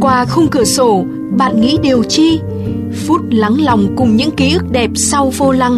Qua khung cửa sổ, bạn nghĩ điều chi? Phút lắng lòng cùng những ký ức đẹp sau vô lăng.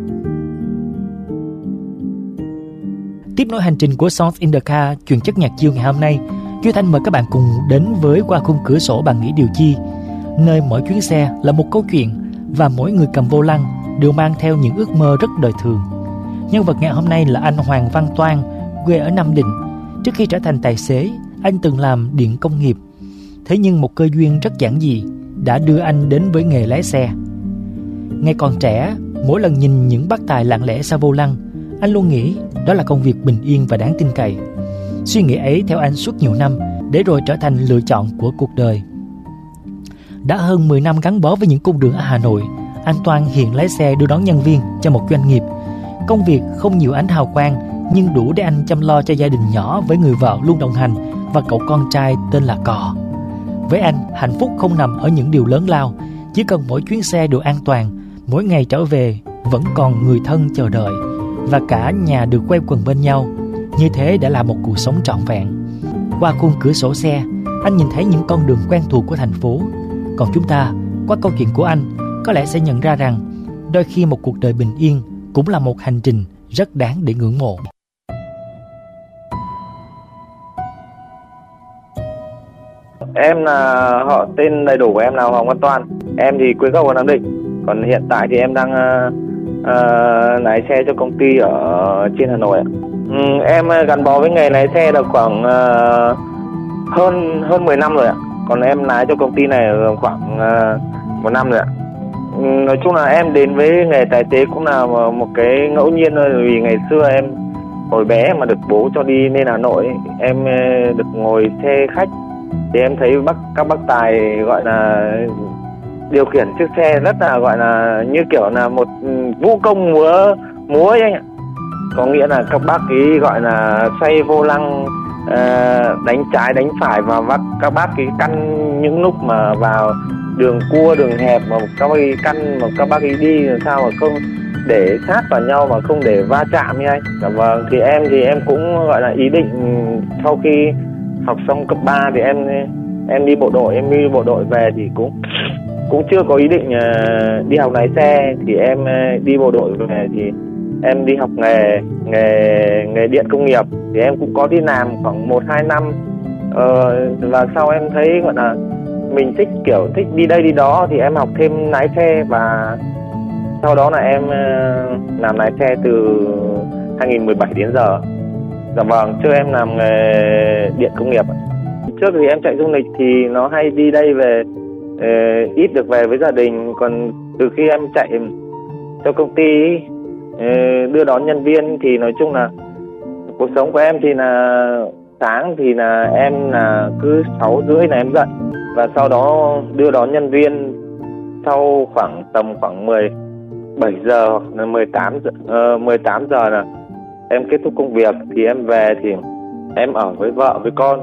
Tiếp nối hành trình của Songs in the Car, chuyên chất nhạc chill ngày hôm nay, Duy Thanh mời các bạn cùng đến với Qua khung cửa sổ bạn nghĩ điều chi, nơi mỗi chuyến xe là một câu chuyện và mỗi người cầm vô lăng đều mang theo những ước mơ rất đời thường. Nhân vật ngày hôm nay là anh Hoàng Văn Toan, quê ở Nam Định. Trước khi trở thành tài xế, anh từng làm điện công nghiệp. Thế nhưng một cơ duyên rất giản dị đã đưa anh đến với nghề lái xe. Ngày còn trẻ, mỗi lần nhìn những bác tài lặng lẽ sau vô lăng, anh luôn nghĩ đó là công việc bình yên và đáng tin cậy. Suy nghĩ ấy theo anh suốt nhiều năm, để rồi trở thành lựa chọn của cuộc đời. Đã hơn 10 năm gắn bó với những cung đường ở Hà Nội, anh Toan hiện lái xe đưa đón nhân viên cho một doanh nghiệp. Công việc không nhiều ánh hào quang, nhưng đủ để anh chăm lo cho gia đình nhỏ với người vợ luôn đồng hành và cậu con trai tên là Cò. Với anh, hạnh phúc không nằm ở những điều lớn lao, chỉ cần mỗi chuyến xe đều an toàn, mỗi ngày trở về vẫn còn người thân chờ đợi và cả nhà được quây quần bên nhau. Như thế đã là một cuộc sống trọn vẹn. Qua khung cửa sổ xe, anh nhìn thấy những con đường quen thuộc của thành phố. Còn chúng ta, qua câu chuyện của anh, có lẽ sẽ nhận ra rằng đôi khi một cuộc đời bình yên cũng là một hành trình rất đáng để ngưỡng mộ. Em là họ tên đầy đủ của em là Hoàng Văn Toan. Em thì quê gốc ở Nam Định. Còn hiện tại thì em đang lái xe cho công ty ở trên Hà Nội. Em gắn bó với nghề lái xe được khoảng hơn 10 năm rồi ạ. Còn em lái cho công ty này khoảng 1 năm rồi ạ. Nói chung là em đến với nghề tài xế cũng là một cái ngẫu nhiên thôi. Vì ngày xưa em hồi bé mà được bố cho đi lên Hà Nội, em được ngồi xe khách thì em thấy các bác tài gọi là điều khiển chiếc xe rất là gọi là như kiểu là một vũ công múa ấy anh ạ. Có nghĩa là các bác ấy gọi là xoay vô lăng, đánh trái đánh phải, và các bác ấy căn những lúc mà vào đường cua đường hẹp mà các bác ấy căn mà các bác ấy đi làm sao mà không để sát vào nhau mà không để va chạm như anh. Vâng, thì em cũng gọi là ý định sau khi học xong cấp 3 thì em đi bộ đội về thì cũng chưa có ý định đi học lái xe. Thì em đi bộ đội về thì em đi học nghề điện công nghiệp, thì em cũng có đi làm khoảng 1-2 năm. Và sau em thấy gọi là mình thích đi đây đi đó thì em học thêm lái xe, và sau đó là em làm lái xe từ 2017 đến giờ. Dạ vâng, trước em làm nghề điện công nghiệp. Trước thì em chạy du lịch thì nó hay đi đây về, ít được về với gia đình. Còn từ khi em chạy cho công ty đưa đón nhân viên thì nói chung là cuộc sống của em thì là sáng thì là em là cứ 6:30 là em dậy, và sau đó đưa đón nhân viên sau khoảng 17 giờ hoặc là 18 giờ là em kết thúc công việc. Thì em về thì em ở với vợ với con,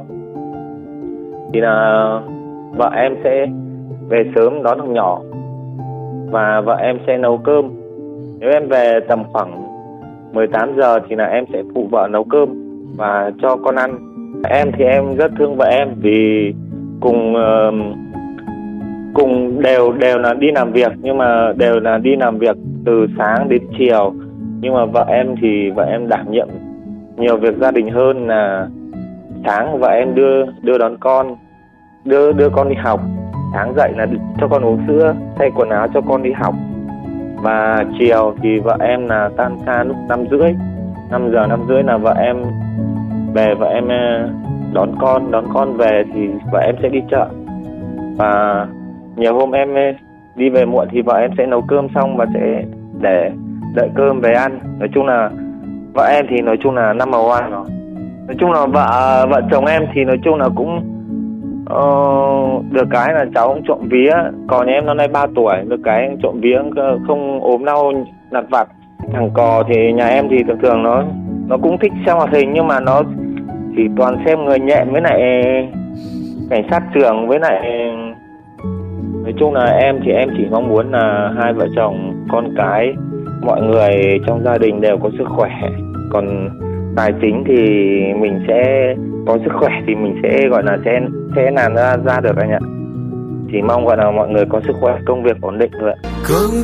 thì là vợ em sẽ về sớm đón thằng nhỏ và vợ em sẽ nấu cơm. Nếu em về tầm khoảng 18 giờ thì là em sẽ phụ vợ nấu cơm và cho con ăn. Em thì em rất thương vợ em vì cùng đều là đi làm việc, nhưng mà đều là đi làm việc từ sáng đến chiều. Nhưng mà vợ em đảm nhiệm nhiều việc gia đình hơn, là sáng vợ em đưa đón con, đưa con đi học. Sáng dậy là cho con uống sữa, thay quần áo cho con đi học. Và chiều thì vợ em là tan ca lúc 5 giờ 5:30 là vợ em về, vợ em đón con về thì vợ em sẽ đi chợ. Và nhiều hôm em đi về muộn thì vợ em sẽ nấu cơm xong và sẽ để đợi cơm về ăn. Nói chung là vợ em thì nói chung là number one rồi. Nói chung là vợ chồng em thì nói chung là cũng được cái là cháu cũng trộm vía. Còn nhà em năm nay 3 tuổi, được cái trộm vía không ốm đau lặt vặt. Thằng Cò thì nhà em thì thường nó cũng thích xem hoạt hình, nhưng mà nó chỉ toàn xem Người Nhện với lại Cảnh sát trưởng. Với lại nói chung là em chỉ mong muốn là hai vợ chồng con cái mọi người trong gia đình đều có sức khỏe. Còn tài chính thì mình sẽ có sức khỏe thì mình sẽ gọi là sẽ làm ra được anh ạ. Chỉ mong gọi là mọi người có sức khỏe, công việc ổn định thôi ạ.